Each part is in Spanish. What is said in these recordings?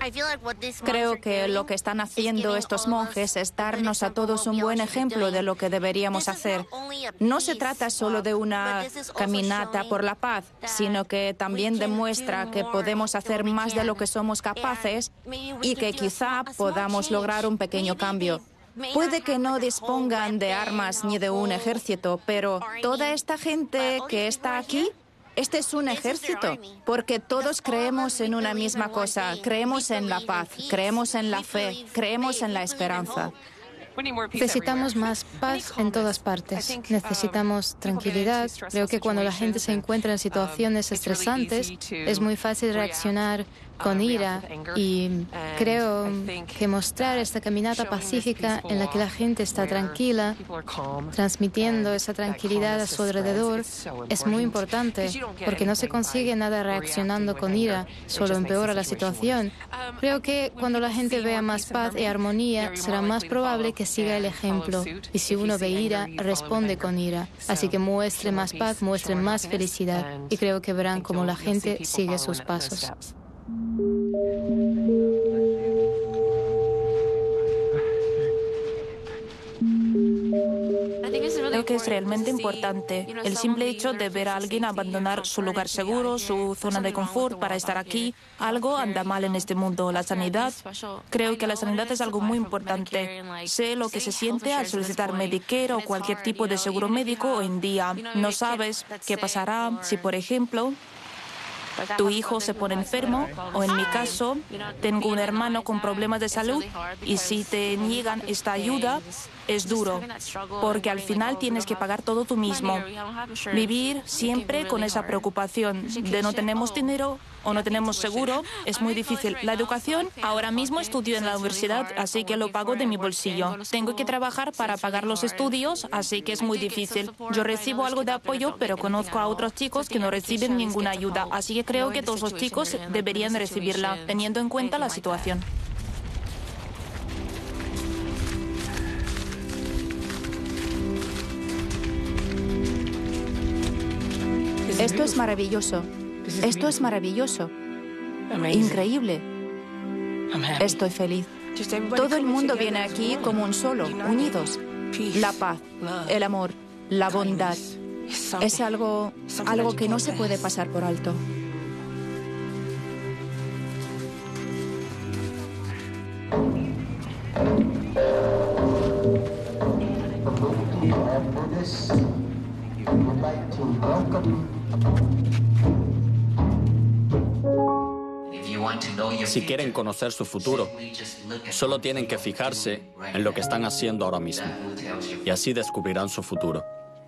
Creo que lo que están haciendo estos monjes es darnos a todos un buen ejemplo de lo que deberíamos hacer. No se trata solo de una caminata por la paz, sino que también demuestra que podemos hacer más de lo que somos capaces y que quizá podamos lograr un pequeño cambio. Puede que no dispongan de armas ni de un ejército, pero toda esta gente que está aquí, este es un ejército, porque todos creemos en una misma cosa, creemos en la paz, creemos en la fe, creemos en la esperanza. Necesitamos más paz en todas partes. Necesitamos tranquilidad. Creo que cuando la gente se encuentra en situaciones estresantes, es muy fácil reaccionar con ira, y creo que mostrar esta caminata pacífica en la que la gente está tranquila, transmitiendo esa tranquilidad a su alrededor, es muy importante, porque no se consigue nada reaccionando con ira, solo empeora la situación. Creo que cuando la gente vea más paz y armonía, será más probable que siga el ejemplo, y si uno ve ira, responde con ira. Así que muestre más paz, muestre más felicidad, y creo que verán cómo la gente sigue sus pasos. Creo que es realmente importante el simple hecho de ver a alguien abandonar su lugar seguro, su zona de confort para estar aquí. Algo anda mal en este mundo. La sanidad, creo que la sanidad es algo muy importante. Sé lo que se siente al solicitar Medicare o cualquier tipo de seguro médico hoy en día. No sabes qué pasará si, por ejemplo, tu hijo se pone enfermo, o en mi caso, tengo un hermano con problemas de salud, y si te niegan esta ayuda, es duro, porque al final tienes que pagar todo tú mismo. Vivir siempre con esa preocupación de no tenemos dinero o no tenemos seguro es muy difícil. La educación, ahora mismo estudio en la universidad, así que lo pago de mi bolsillo. Tengo que trabajar para pagar los estudios, así que es muy difícil. Yo recibo algo de apoyo, pero conozco a otros chicos que no reciben ninguna ayuda, así que creo que todos los chicos deberían recibirla, teniendo en cuenta la situación. Esto es maravilloso. Esto es maravilloso. Increíble. Estoy feliz. Todo el mundo viene aquí como un solo, unidos. La paz, el amor, la bondad. Es algo que no se puede pasar por alto. Si quieren conocer su futuro, solo tienen que fijarse en lo que están haciendo ahora mismo, y así descubrirán su futuro.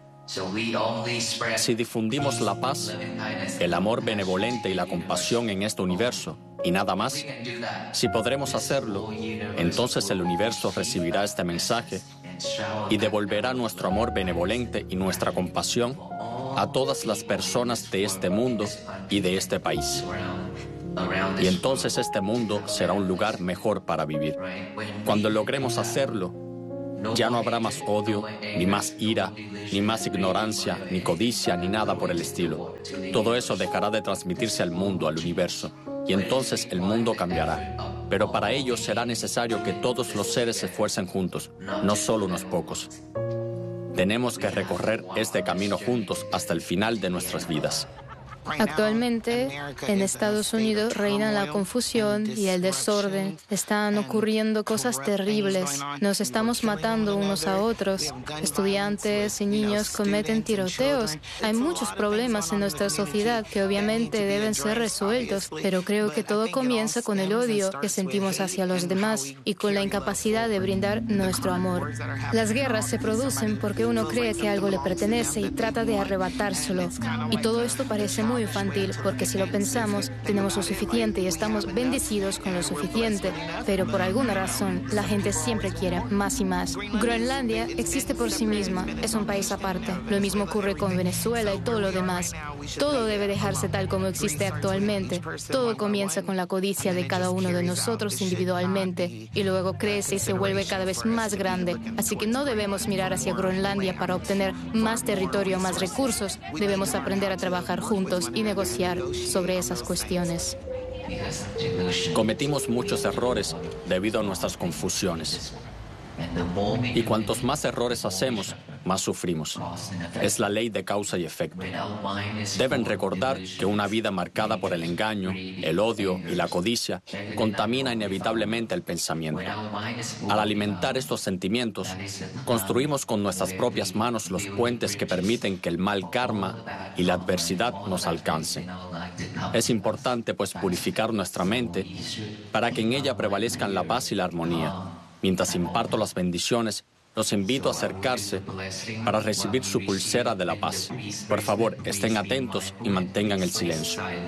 Si difundimos la paz, el amor benevolente y la compasión en este universo, y nada más, si podremos hacerlo, entonces el universo recibirá este mensaje y devolverá nuestro amor benevolente y nuestra compasión a todas las personas de este mundo y de este país. Y entonces este mundo será un lugar mejor para vivir. Cuando logremos hacerlo, ya no habrá más odio, ni más ira, ni más ignorancia, ni codicia, ni nada por el estilo. Todo eso dejará de transmitirse al mundo, al universo, y entonces el mundo cambiará. Pero para ello será necesario que todos los seres se esfuercen juntos, no solo unos pocos. Tenemos que recorrer este camino juntos hasta el final de nuestras vidas. Actualmente, en Estados Unidos reina la confusión y el desorden. Están ocurriendo cosas terribles. Nos estamos matando unos a otros. Estudiantes y niños cometen tiroteos. Hay muchos problemas en nuestra sociedad que obviamente deben ser resueltos, pero creo que todo comienza con el odio que sentimos hacia los demás y con la incapacidad de brindar nuestro amor. Las guerras se producen porque uno cree que algo le pertenece y trata de arrebatárselo. Y todo esto parece muy infantil, porque si lo pensamos, tenemos lo suficiente y estamos bendecidos con lo suficiente, pero por alguna razón la gente siempre quiere más y más. Groenlandia existe por sí misma, es un país aparte. Lo mismo ocurre con Venezuela y todo lo demás. Todo debe dejarse tal como existe actualmente. Todo comienza con la codicia de cada uno de nosotros individualmente y luego crece y se vuelve cada vez más grande. Así que no debemos mirar hacia Groenlandia para obtener más territorio o más recursos. Debemos aprender a trabajar juntos y negociar sobre esas cuestiones. Cometimos muchos errores debido a nuestras confusiones. Y cuantos más errores hacemos, más sufrimos. Es la ley de causa y efecto. Deben recordar que una vida marcada por el engaño, el odio y la codicia contamina inevitablemente el pensamiento. Al alimentar estos sentimientos, construimos con nuestras propias manos los puentes que permiten que el mal karma y la adversidad nos alcancen. Es importante, pues, purificar nuestra mente para que en ella prevalezcan la paz y la armonía. Mientras imparto las bendiciones, los invito a acercarse para recibir su pulsera de la paz. Por favor, estén atentos y mantengan el silencio.